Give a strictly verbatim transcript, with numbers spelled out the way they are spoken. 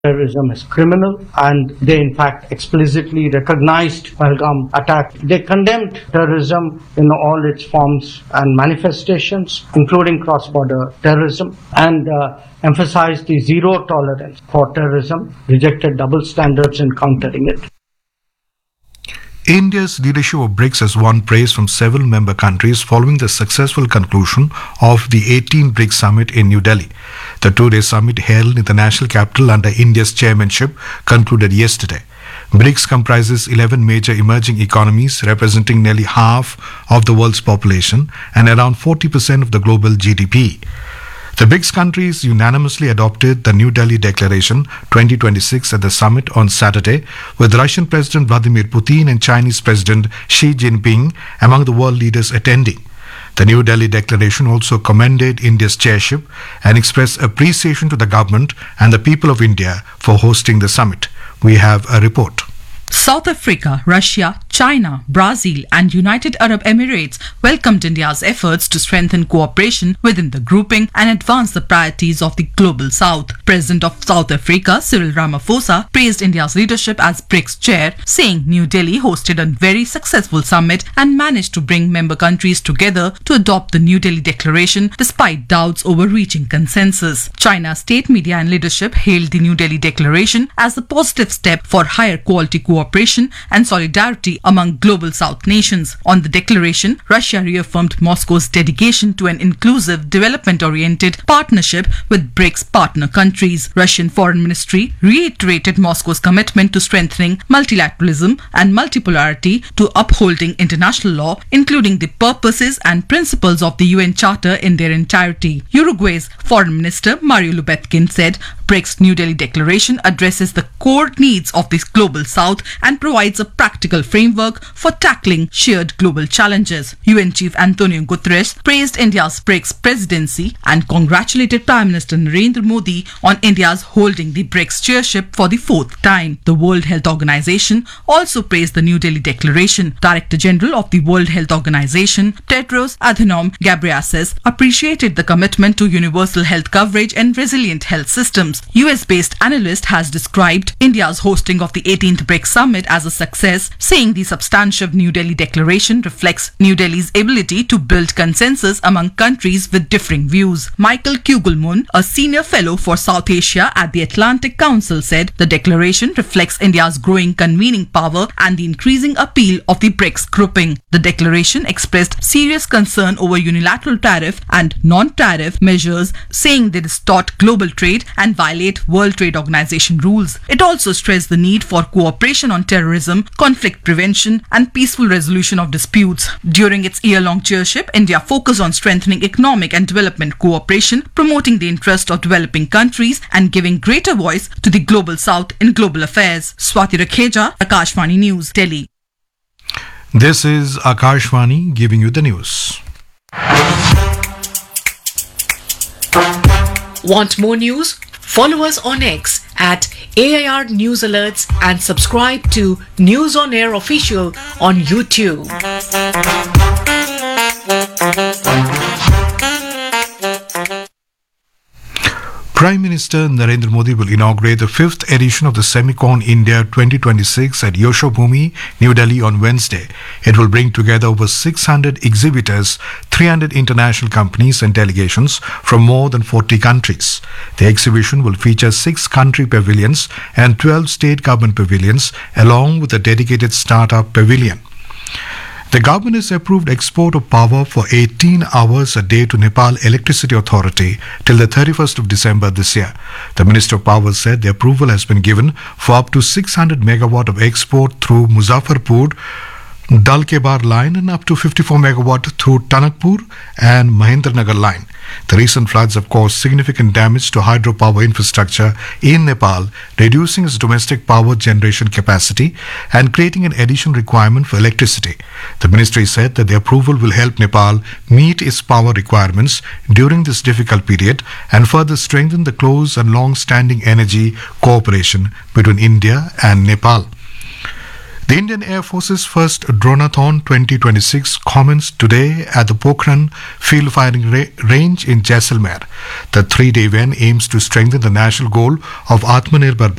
terrorism is criminal, and they in fact explicitly recognized Pahalgam attack. They condemned terrorism in all its forms and manifestations, including cross-border terrorism, and uh, emphasized the zero tolerance for terrorism, rejected double standards in countering it. India's leadership of BRICS has won praise from several member countries following the successful conclusion of the eighteenth BRICS summit in New Delhi. The two-day summit held in the national capital under India's chairmanship concluded yesterday. BRICS comprises eleven major emerging economies representing nearly half of the world's population and around forty percent of the global G D P. The BRICS countries unanimously adopted the New Delhi Declaration twenty twenty-six at the summit on Saturday, with Russian President Vladimir Putin and Chinese President Xi Jinping among the world leaders attending. The New Delhi Declaration also commended India's chairship and expressed appreciation to the government and the people of India for hosting the summit. We have a report. South Africa, Russia, China, Brazil and United Arab Emirates welcomed India's efforts to strengthen cooperation within the grouping and advance the priorities of the Global South. President of South Africa, Cyril Ramaphosa, praised India's leadership as BRICS chair, saying New Delhi hosted a very successful summit and managed to bring member countries together to adopt the New Delhi Declaration despite doubts over reaching consensus. China's state media and leadership hailed the New Delhi Declaration as a positive step for higher quality cooperation cooperation and solidarity among Global South nations. On the declaration, Russia reaffirmed Moscow's dedication to an inclusive, development-oriented partnership with BRICS partner countries. Russian Foreign Ministry reiterated Moscow's commitment to strengthening multilateralism and multipolarity, to upholding international law, including the purposes and principles of the U N Charter in their entirety. Uruguay's Foreign Minister Mario Lubetkin said BRICS New Delhi Declaration addresses the core needs of the Global South and provides a practical framework for tackling shared global challenges. U N Chief Antonio Guterres praised India's BRICS presidency and congratulated Prime Minister Narendra Modi on India's holding the BRICS chairship for the fourth time. The World Health Organization also praised the New Delhi Declaration. Director General of the World Health Organization, Tedros Adhanom Ghebreyesus, appreciated the commitment to universal health coverage and resilient health systems. U S-based analyst has described India's hosting of the eighteenth BRICS Summit as a success, saying the substantive New Delhi Declaration reflects New Delhi's ability to build consensus among countries with differing views. Michael Kugelmun, a senior fellow for South Asia at the Atlantic Council, said the declaration reflects India's growing convening power and the increasing appeal of the BRICS grouping. The declaration expressed serious concern over unilateral tariff and non-tariff measures, saying they distort global trade and violate World Trade Organization rules. It also stressed the need for cooperation on terrorism, conflict prevention and peaceful resolution of disputes. During its year-long chairship, India focused on strengthening economic and development cooperation, promoting the interest of developing countries and giving greater voice to the Global South in global affairs. Swati Rakheja, Akashvani News, Delhi. This is Akashvani giving you the news. Want more news? Follow us on X at A I R News Alerts and subscribe to News on Air Official on YouTube. Prime Minister Narendra Modi will inaugurate the fifth edition of the Semicon India twenty twenty-six at Yoshobhumi, New Delhi on Wednesday. It will bring together over six hundred exhibitors, three hundred international companies and delegations from more than forty countries. The exhibition will feature six country pavilions and twelve state government pavilions, along with a dedicated startup pavilion. The government has approved export of power for eighteen hours a day to Nepal Electricity Authority till the thirty-first of December this year. The Minister of Power said the approval has been given for up to six hundred megawatt of export through Muzaffarpur Dalkebar line and up to fifty-four megawatt through Tanakpur and Mahendranagar line. The recent floods have caused significant damage to hydropower infrastructure in Nepal, reducing its domestic power generation capacity and creating an additional requirement for electricity. The ministry said that the approval will help Nepal meet its power requirements during this difficult period and further strengthen the close and long-standing energy cooperation between India and Nepal. The Indian Air Force's first Dronathon twenty twenty-six commenced today at the Pokhran Field Firing Ra- Range in Jaisalmer. The three-day event aims to strengthen the national goal of Atmanirbhar